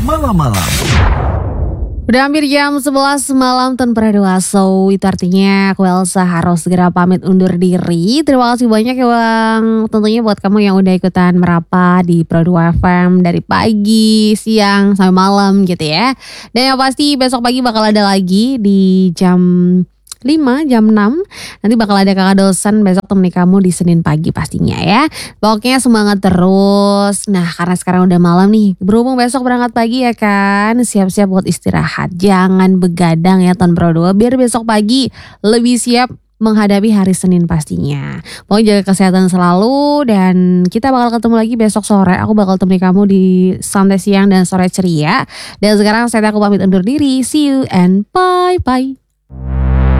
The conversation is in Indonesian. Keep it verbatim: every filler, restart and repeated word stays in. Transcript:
Malam-malam. Udah hampir jam sebelas malam tanpa dua, so itu artinya aku Elsa harus segera pamit undur diri. Terima kasih banyak ya Bang, tentunya buat kamu yang udah ikutan merapat di Pro dua F M dari pagi, siang, sampai malam gitu ya. Dan yang pasti besok pagi bakal ada lagi di jam lima, jam enam. Nanti bakal ada kakak dosen besok temani kamu di Senin pagi pastinya ya. Pokoknya semangat terus. Nah karena sekarang udah malam nih, berhubung besok berangkat pagi ya kan, siap-siap buat istirahat. Jangan begadang ya Ton Pro dua, biar besok pagi lebih siap menghadapi hari Senin pastinya. Pokoknya jaga kesehatan selalu dan kita bakal ketemu lagi besok sore. Aku bakal temani kamu di santai siang dan sore ceria. Dan sekarang saya aku pamit undur diri. See you and bye-bye.